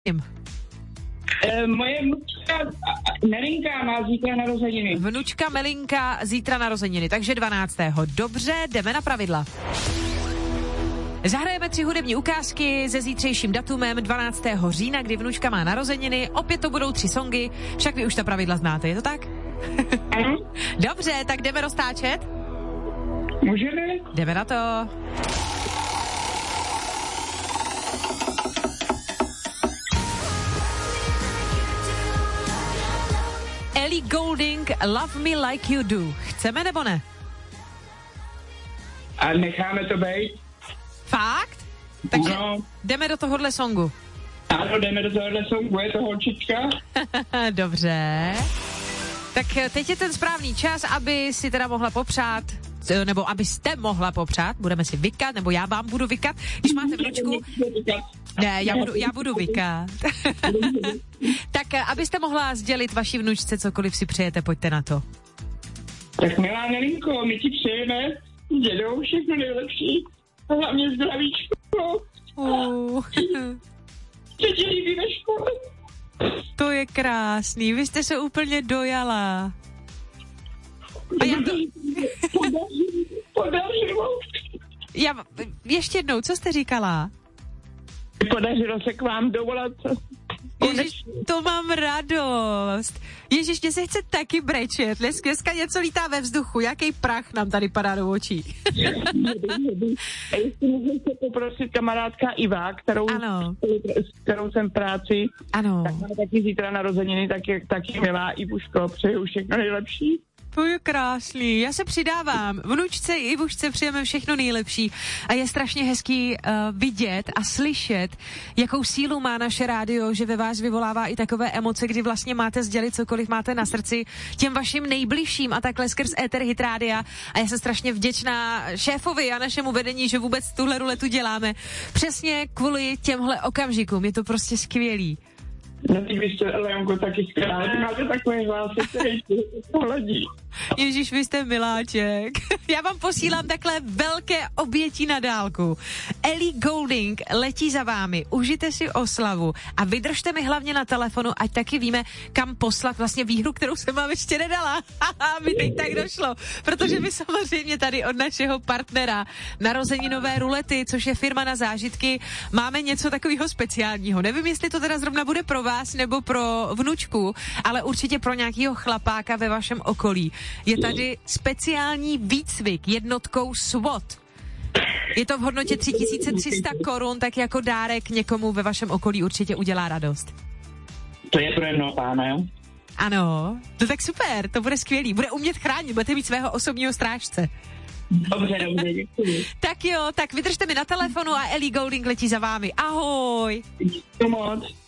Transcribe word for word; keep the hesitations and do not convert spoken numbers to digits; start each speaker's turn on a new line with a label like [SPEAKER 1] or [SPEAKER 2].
[SPEAKER 1] E, moje vnučka Melinka má zítra narozeniny.
[SPEAKER 2] Vnučka Melinka zítra narozeniny, takže dvanáctého Dobře, jdeme na pravidla. Zahrajeme tři hudební ukázky se zítřejším datumem dvanáctého října, kdy vnučka má narozeniny. Opět to budou tři songy, však vy už ta pravidla znáte, je to tak?
[SPEAKER 1] Ano.
[SPEAKER 2] Dobře, tak jdeme roztáčet?
[SPEAKER 1] Můžeme?
[SPEAKER 2] Jdeme na to. Ellie Goulding, Love Me Like You Do. Chceme nebo ne?
[SPEAKER 1] A necháme to být.
[SPEAKER 2] Fakt? Takže
[SPEAKER 1] no.
[SPEAKER 2] Jdeme do tohohle songu.
[SPEAKER 1] Ano, jdeme do tohohle songu, je to holčička.
[SPEAKER 2] Dobře. Tak teď je ten správný čas, aby si teda mohla popřát, nebo abyste mohla popřát, budeme si vykat, nebo já vám budu vykat, když máte vnučku. Ne, já budu, já budu vykat. Tak abyste mohla sdělit vaší vnučce cokoliv si přejete, pojďte na to.
[SPEAKER 1] Tak milá Nelinko, my ti přejeme s dědou všechno nejlepší. A hlavně zdravíčko.
[SPEAKER 2] Uh.
[SPEAKER 1] Že ti líbí ve škole.
[SPEAKER 2] To je krásný, vy jste se úplně dojala. A já to...
[SPEAKER 1] Podařilo, podařilo.
[SPEAKER 2] Já, ještě jednou, co jste říkala?
[SPEAKER 1] Podařilo se k vám dovolat.
[SPEAKER 2] Ježiš, to mám radost. Ježiš, mě se chce taky brečet. Dneska něco lítá ve vzduchu. Jaký prach nám tady padá do očí.
[SPEAKER 1] A jestli můžu se poprosit kamarádka Iva, kterou,
[SPEAKER 2] ano.
[SPEAKER 1] s kterou jsem v práci,
[SPEAKER 2] ano.
[SPEAKER 1] Tak má taky zítra narozeniny, tak je taky milá Ivuško, přeju všechno nejlepší.
[SPEAKER 2] To je krásný, já se přidávám. Vnučce i Ivušce přejeme všechno nejlepší a je strašně hezký uh, vidět a slyšet, jakou sílu má naše rádio, že ve vás vyvolává i takové emoce, kdy vlastně máte sdělit cokoliv máte na srdci těm vašim nejbližším a takhle skrz éter Hit Rádia. A já jsem strašně vděčná šéfovi a našemu vedení, že vůbec tuhle ruletu děláme. Přesně kvůli těmhle okamžikům, je to prostě skvělý.
[SPEAKER 1] No ty vy jste, Leonko, taky skvělá. Ty máte takové hlasy, které to hledí.
[SPEAKER 2] Ježíš, vy jste miláček. Já vám posílám takhle velké obětí na dálku. Ellie Goulding letí za vámi. Užijte si oslavu a vydržte mi hlavně na telefonu, ať taky víme, kam poslat vlastně výhru, kterou jsem vám ještě nedala. Haha, mi teď tak došlo. Protože my samozřejmě tady od našeho partnera narozeninové rulety, což je firma na zážitky, máme něco takového speciálního. Nevím, jestli to teda zrovna bude pro vás nebo pro vnučku, ale určitě pro nějakého chlapáka ve vašem okolí. Je tady speciální výcvik jednotkou SWAT. Je to v hodnotě tři tisíce tři sta korun, tak jako dárek někomu ve vašem okolí určitě udělá radost.
[SPEAKER 1] To je pro jednoho pána, jo?
[SPEAKER 2] Ano, to tak super, to bude skvělý. Bude umět chránit, budete mít svého osobního strážce.
[SPEAKER 1] Dobře, dobře, děkuji.
[SPEAKER 2] Tak jo, tak vydržte mi na telefonu a Ellie Goulding letí za vámi. Ahoj.
[SPEAKER 1] Děkuji moc.